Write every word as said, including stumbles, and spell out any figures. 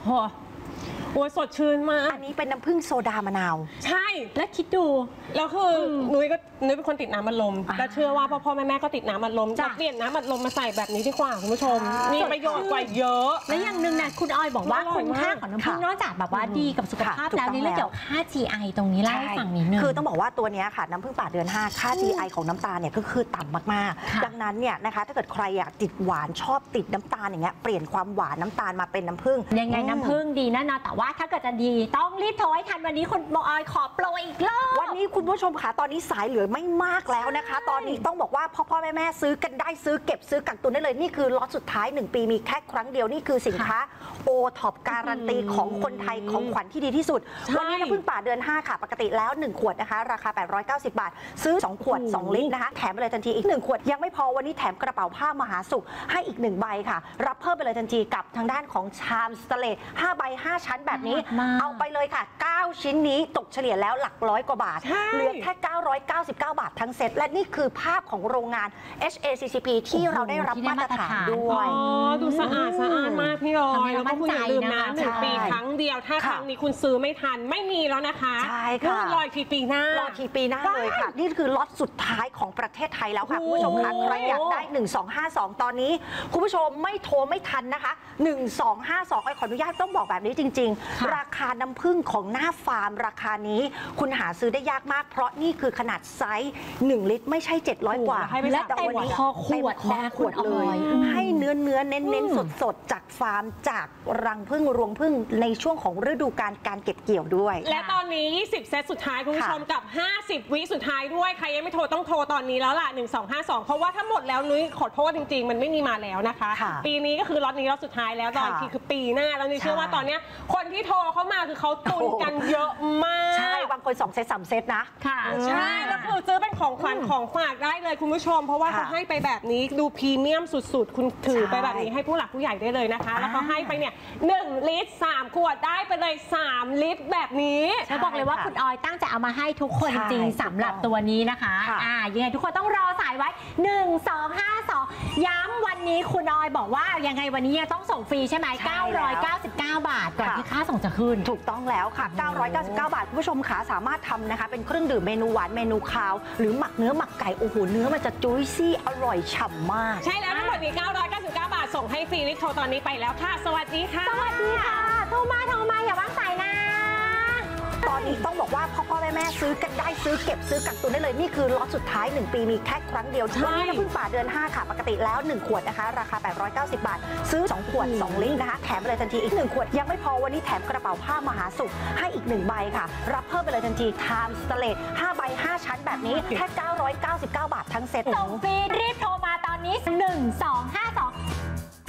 โอ้โหสดชื่นมากอันนี้เป็นน้ำผึ้งโซดามะนาวใช่และคิดดูแล้วคือนุ้ยก็นุ้ยเป็นคนติดน้ำอัดลมและเชื่อว่าพ่อพ่อแม่แม่ก็ติดน้ำอัดลมจะเปลี่ยนน้ำอัดลมมาใส่แบบนี้ดีกว่าคุณผู้ชมมีประโยชน์กว่าเยอะและอย่างหนึ่งนะคุณออยบอกว่าคุณค่าของน้ำผึ้งนอกจากแบบว่าดีกับสุขภาพแล้วนี่เรื่องเกี่ยวกับค่า จี ไอ ตรงนี้เล่าให้ฟังนิดนึงคือต้องบอกว่าตัวนี้ค่ะน้ำผึ้งป่าเดือนห้าค่า จี ไอ ของน้ำตาลเนี่ยก็คือต่ำมากๆดังนั้นเนี่ยนะคะถ้าเกิดใครอยากติดหวานชอบติดน้ำตาลอย่างเงี้ยเปลี่ยนความหวานน้ำตาลมาเป็นน้ำผึ้งยังไงน้ำผึ้งดีแน่นอนแต่ว่าถ้าเกิดจะดีต้องรีบโทรให้ทันวันนี้คุณออยขอโปรอีกรอบวันนี้คุณผู้ชมค่ะตอนนี้สายเหลือไม่มากแล้วนะคะตอนนี้ต้องบอกว่าพ่อพ่อแม่แม่ซื้อกันได้ซื้อเก็บซื้อกักตุนได้เลยนี่คือล็อตสุดท้ายหนึ่งปีมีแค่ครั้งเดียวนี่คือสินค้าโอท็อปการันตีของคนไทยของขวัญที่ดีที่สุดวันนี้น้ำผึ้งป่าเดือนห้าค่ะปกติแล้วหนึ่งขวดนะคะราคาแปดร้อยเก้าสิบบาทซื้อสองขวดสองลิตรนะคะแถมไปเลยทันทีอีกหนึ่งขวดยังไม่พอวันนี้แถมกระเป๋าผ้ามหาสุขให้อีกหนึ่งใบค่ะรับเพิ่มไปเลยทันทีกับทางด้านของชามสเตนเลสห้าใบห้าชั้นแบบนี้เอาไปเลยค่ะเก้าชิ้นนี้ตกเฉลี่ยแล้วหลักร้อยกว่าบาทเหลือแค่เก้าร้อยเก้าสิบเก้าบาททั้งเซ็ตและนี่คือภาพของโรงงาน เอช เอ ซี ซี พี ที่เราได้รับมาตรฐานด้วยดูสะอาดสะอาดมากพี่ออยแล้วก็คุณอย่าลืมนะหนึ่งปีครั้งเดียวถ้าครั้งนี้คุณซื้อไม่ทันไม่มีแล้วนะคะใช่ค่ะรอทีปีหน้ารอทีปีหน้าเลยค่ะนี่คือล็อตสุดท้ายของประเทศไทยแล้วค่ะคุณผู้ชมค่ะใครอยากได้หนึ่งสองห้าสองตอนนี้คุณผู้ชมไม่โทรไม่ทันนะคะหนึ่งสองห้าสองขออนุญาตต้องบอกแบบนี้จริงๆราคาน้ำผึ้งของหน้าฟาร์มราคานี้คุณหาซื้อได้ยากมากเพราะนี่คือขนาดไซส์หนึ่งลิตรไม่ใช่เจ็ดร้อยกว่าและเต็มคอขวดนะขวดเลยให้เนื้อเนื้อเน้นเน้นสดสดจากฟาร์มจากรังผึ้งรวงผึ้งในช่วงของฤดูกาลการเก็บเกี่ยวด้วยและตอนนี้ยี่สิบเซตสุดท้ายคุณผู้ชมกับห้าสิบวิสุดท้ายด้วยใครยังไม่โทรต้องโทรตอนนี้แล้วล่ะหนึ่งสองห้าสองเพราะว่าถ้าหมดแล้วนุ้ยขอโทษจริงๆมันไม่มีมาแล้วนะคะปีนี้ก็คือล็อตนี้ล็อตสุดท้ายแล้วตอนที่คือปีหน้าแล้วนุ้ยเชื่อว่าตอนนี้คนที่โทรเข้ามาคือเขาตุนกันเยอะมากใช่บางคนสองเซตสามเซตนะค่ะใช่แล้วคือซื้อเป็นของขวัญของฝากได้เลยคุณผู้ชมเพราะว่าเขาให้ไปแบบนี้ดูพรีเมียมสุดๆคุณถือไปแบบนี้ให้ผู้หลักผู้ใหญ่ได้เลยนะคะแล้วเขาให้ไปเนี่ยหนึ่งลิตรสามขวดได้ไปเลยสามลิตรแบบนี้ฉันบอกเลยว่าคุณออยตั้งใจเอามาให้ทุกคนจริงสำหรับตัวนี้นะคะอ่ายังไงทุกคนต้องรอสายไว้หนึ่งสองห้าสองย้ำวันนี้คุณออยบอกว่ายังไงวันนี้ต้องส่งฟรีใช่ไหมเก้าร้อยเก้าสิบเก้าบาทก่อนที่ค่าส่งจะขึ้นถูกต้องแล้วค่ะเก้าร้อยเก้าสิบเก้าบาทคุณผู้ชมขาสามารถทำนะคะเป็นเครื่องดื่มเมนูหวานเมนูคาวหรือหมักเนื้อหมักไก่โอ้โหเนื้อมันจะจุ้ยซี่อร่อยฉ่ำมากใช่แล้วทั้งหมดนี้เก้าร้อยเก้าสิบเก้าบาทส่งให้ฟรีรีบโทรตอนนี้ไปแล้วค่ะสวัสดีค่ะสวัสดีค่ะโทรมาโทรมาอย่าวางสายนะตอนนี้ต้องบอกว่าพ่อพ่อแม่แม่ซื้อกันได้ซื้อเก็บซื้อกักตุนได้เลยนี่คือล็อตสุดท้ายหนึ่งปีมีแค่ครั้งเดียววันนี้น้ำผึ้งป่าเดือนห้าค่ะปกติแล้วหนึ่งขวดนะคะราคาแปดร้อยเก้าสิบบาทซื้อสองขวดสองลิตรนะคะแถมไปเลยทันทีอีกหนึ่งขวดยังไม่พอวันนี้แถมกระเป๋าผ้ามหาสุขให้อีกหนึ่งใบค่ะรับเพิ่มไปเลยทันทีไทม์สเตนเลสห้าใบห้าชั้นแบบนี้แค่เก้าร้อยเก้าสิบเก้าบาททั้งเซ็ตส่งฟรีรีบโทรมาตอนนี้หนึ่งสองห้า